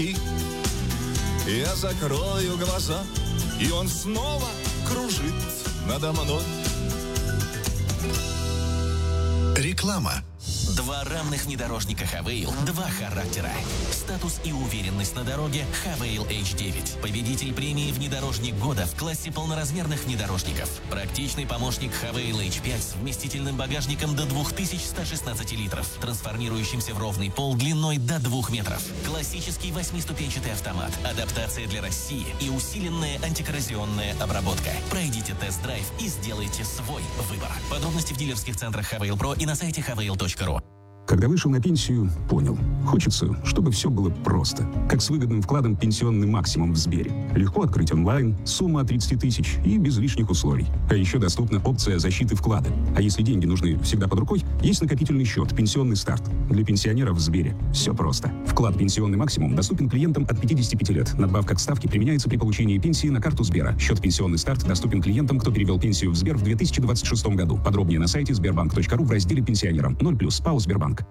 руки. Я закрою глаза, и он снова кружит надо мной. Реклама. Два равных внедорожника Хавейл, два характера. Статус и уверенность на дороге Хавейл H9. Победитель премии «Внедорожник года» в классе полноразмерных внедорожников. Практичный помощник Хавейл H5 с вместительным багажником до 2116 литров, трансформирующимся в ровный пол длиной до 2 метров. Классический 8-ступенчатый автомат, адаптация для России и усиленная антикоррозионная обработка. Пройдите тест-драйв и сделайте свой выбор. Подробности в дилерских центрах Хавейл Про и на сайте havail.ru. Когда вышел на пенсию, понял. Хочется, чтобы все было просто. Как с выгодным вкладом «Пенсионный максимум» в Сбере. Легко открыть онлайн, сумма от 30 тысяч и без лишних условий. А еще доступна опция защиты вклада. А если деньги нужны всегда под рукой, есть накопительный счет «Пенсионный старт». Для пенсионеров в Сбере все просто. Вклад «Пенсионный максимум» доступен клиентам от 55 лет. Надбавка к ставке применяется при получении пенсии на карту Сбера. Счет «Пенсионный старт» доступен клиентам, кто перевел пенсию в Сбер в 2026 году. Подробнее на сайте sberbank.ru в разделе «Пенсионерам». 0+, ПАО «Сбербанк».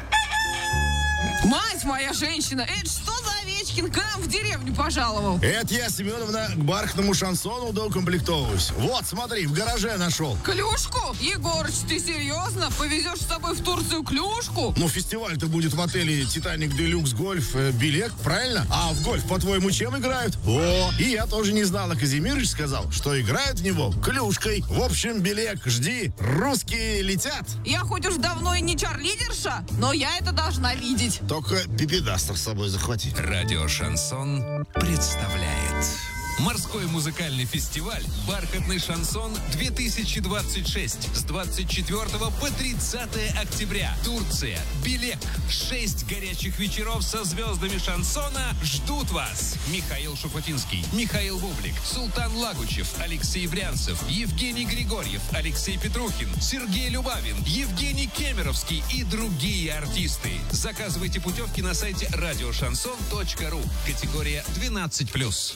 Мать моя женщина, это что за Овечкин к нам в деревню пожаловал? Это я, Семеновна, к бархатному шансону доукомплектовываюсь. Вот, смотри, в гараже нашел. Клюшку? Егорыч, ты серьезно? Повезешь с собой в Турцию клюшку? Ну, фестиваль-то будет в отеле «Титаник Делюкс Гольф» Билет, правильно? А в гольф, по-твоему, чем играют? О, и я тоже не знал, а Казимирыч сказал, что играют в него клюшкой. В общем, Билет, жди, русские летят. Я хоть уж давно и не чарлидерша, но я это должна видеть. Только пипедастер с собой захватить. Радио «Шансон» представляет Морской музыкальный фестиваль «Бархатный шансон-2026» с 24 по 30 октября. Турция, Белек. 6 горячих вечеров со звездами шансона ждут вас. Михаил Шуфутинский, Михаил Бублик, Султан Лагучев, Алексей Брянцев, Евгений Григорьев, Алексей Петрухин, Сергей Любавин, Евгений Кемеровский и другие артисты. Заказывайте путевки на сайте radioshanson.ru. Категория 12+.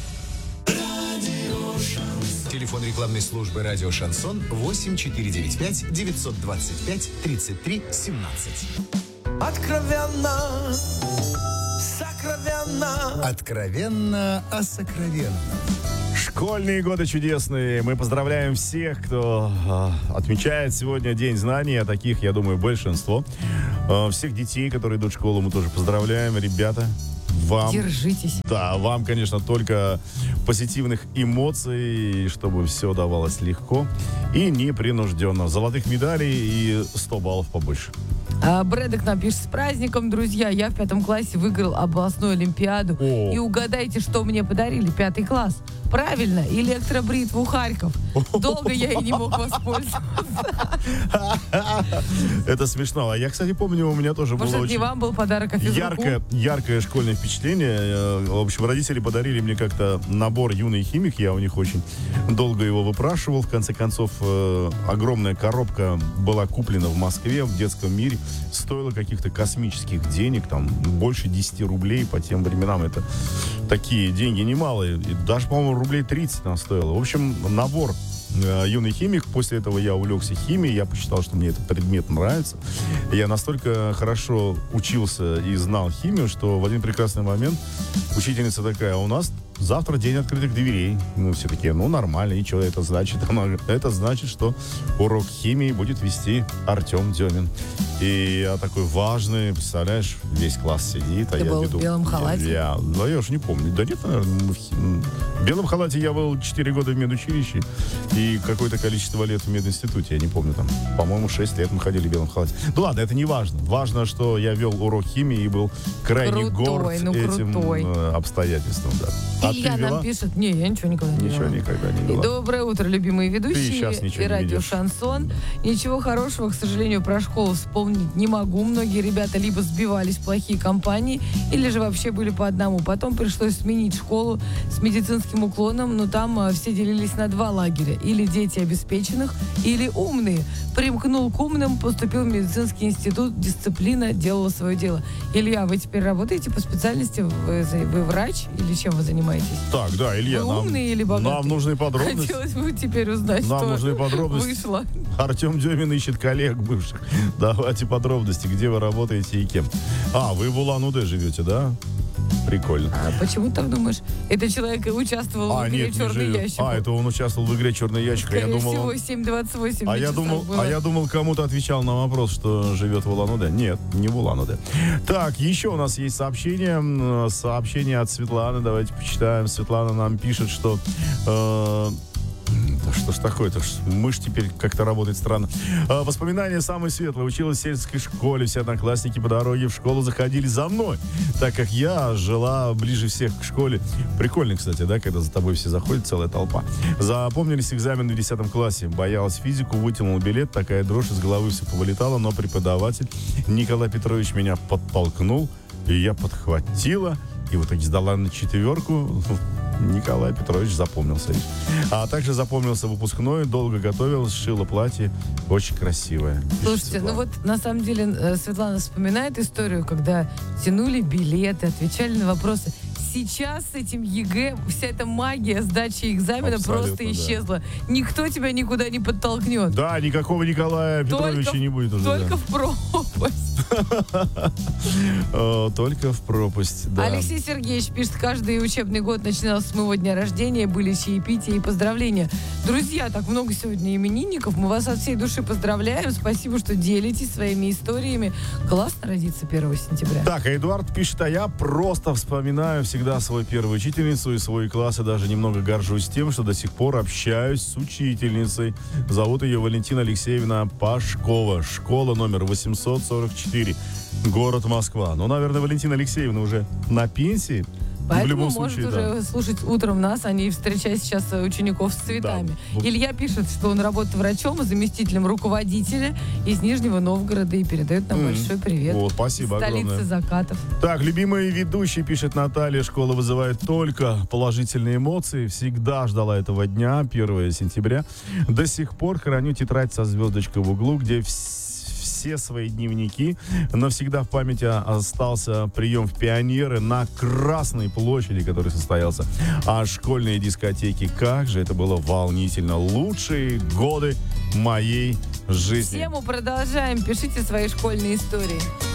Телефон рекламной службы «Радио Шансон» 8495-925-33-17. Откровенно, сокровенно. Откровенно о сокровенном. Школьные годы чудесные. Мы поздравляем всех, кто отмечает сегодня День знаний, а таких, я думаю, большинство. Всех детей, которые идут в школу, мы тоже поздравляем. Ребята, вам... Держитесь. Да, вам, конечно, только позитивных эмоций, чтобы все давалось легко и непринужденно. Золотых медалей и 100 баллов побольше. Брэдок нам пишет: с праздником, друзья. Я в 5 классе выиграл областную олимпиаду. И угадайте, что мне подарили 5 класс. Правильно, электробритву Харьков. Долго я и не мог воспользоваться. Это смешно. А я, кстати, помню, у меня тоже было очень... не вам был подарок, а физруку. Яркое школьное впечатление. В общем, родители подарили мне как-то набор «Юный химик». Я у них очень долго его выпрашивал. В конце концов, огромная коробка была куплена в Москве, в детском мире. Стоила каких-то космических денег, там, больше 10 рублей. По тем временам это такие деньги немалые. И даже, по-моему, рублей 30 нам стоило. В общем, набор «Юный химик». После этого я увлекся химией. Я посчитал, что мне этот предмет нравится. Я настолько хорошо учился и знал химию, что в один прекрасный момент учительница такая: у нас завтра день открытых дверей. Мы все такие: ну, нормально. И что это значит? Это значит, что урок химии будет вести Артем Демин. И я такой важный, представляешь, весь класс сидит. Ты был в белом халате? Я уж не помню. Да нет, наверное, в белом халате я был 4 года в медучилище и какое-то количество лет в мединституте. Я не помню, там, по-моему, 6 лет мы ходили в белом халате. Ну ладно, это не важно. Важно, что я вел урок химии и был крайне горд этим обстоятельством. Да. Илья нам пишет: не, я ничего никогда не вела. Никогда не вела. Доброе утро, любимые ведущие и радио «Шансон». Ничего хорошего, к сожалению, про школу вспомнить не могу. Многие ребята либо сбивались в плохие компании, или же вообще были по одному. Потом пришлось сменить школу с медицинским уклоном, но там все делились на 2 лагеря. Или дети обеспеченных, или умные. Примкнул к умным, поступил в медицинский институт, дисциплина делала свое дело. Илья, вы теперь работаете по специальности? Вы врач или чем вы занимаетесь? Так, да, Илья, вы умные или богатые? Нам нужны подробности. Хотелось бы теперь узнать, нам что нужны подробности. Вышло. Артем Демин ищет коллег бывших. Давайте подробности, где вы работаете и кем. Вы в Улан-Удэ живете, да? Прикольно. А почему так думаешь? Это человек участвовал в игре «Черный ящик». Это он участвовал в игре «Черный ящик». Скорее всего, 7:28 я думал, кому-то отвечал на вопрос, что живет в Улан-Удэ. Нет, не в Улан-Удэ. Так, еще у нас есть сообщение. Сообщение от Светланы. Давайте почитаем. Светлана нам пишет, что... Что ж такое-то? Мышь теперь как-то работает странно. Воспоминания самые светлые. Училась в сельской школе. Все одноклассники по дороге в школу заходили за мной, так как я жила ближе всех к школе. Прикольно, кстати, да, когда за тобой все заходят, целая толпа. Запомнились экзамены в 10 классе. Боялась физику, вытянула билет. Такая дрожь из головы все повылетала, но преподаватель Николай Петрович меня подтолкнул, и я подхватила, и в итоге сдала на 4. Николай Петрович запомнился. А также запомнился выпускной, долго готовилась, шила платье, очень красивое. Слушайте, ну вот на самом деле Светлана вспоминает историю, когда тянули билеты, отвечали на вопросы. Сейчас с этим ЕГЭ вся эта магия сдачи экзамена просто исчезла. Да. Никто тебя никуда не подтолкнет. Да, никакого Николая Петровича не будет уже. Только в пропасть. Только в пропасть, да. Алексей Сергеевич пишет, каждый учебный год начинался с моего дня рождения, были чаепития и поздравления. Друзья, так много сегодня именинников, мы вас от всей души поздравляем, спасибо, что делитесь своими историями. Классно родиться 1 сентября. Так, а Эдуард пишет, а я просто вспоминаю всегда свою первую учительницу и свой класс, и даже немного горжусь тем, что до сих пор общаюсь с учительницей. Зовут ее Валентина Алексеевна Пашкова, школа номер 844, город Москва. Ну, наверное, Валентина Алексеевна уже на пенсии. Поэтому может уже слушать утром нас, а не встречать сейчас учеников с цветами. Да. Илья пишет, что он работает врачом и заместителем руководителя из Нижнего Новгорода и передает нам большой привет. Вот, спасибо огромное. Столицы закатов. Так, любимые ведущие, пишет Наталья, школа вызывает только положительные эмоции. Всегда ждала этого дня, 1 сентября. До сих пор храню тетрадь со звездочкой в углу, где все свои дневники. Навсегда в памяти остался прием в Пионеры на Красной площади, который состоялся. А школьные дискотеки, как же это было волнительно. Лучшие годы моей жизни. Тему продолжаем. Пишите свои школьные истории.